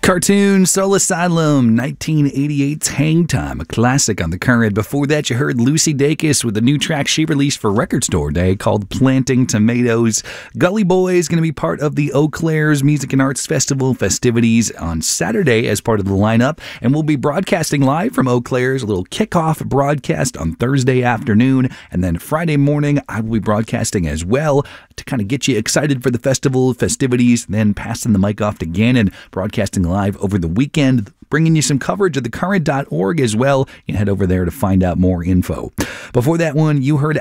Cartoon Soul Asylum, 1988's Hang Time, a classic on the current. Before that, you heard Lucy Dacus with a new track she released for Record Store Day called Planting Tomatoes. Gully Boy is going to be part of the Eau Claire's Music and Arts Festival festivities on Saturday as part of the lineup, and we'll be broadcasting live from Eau Claire's, a little kickoff broadcast on Thursday afternoon, and then Friday morning I will be broadcasting as well to kind of get you excited for the festival festivities, then passing the mic off to Gannon, broadcasting live over the weekend, bringing you some coverage of thecurrent.org as well. You head over there to find out more info. Before that one, you heard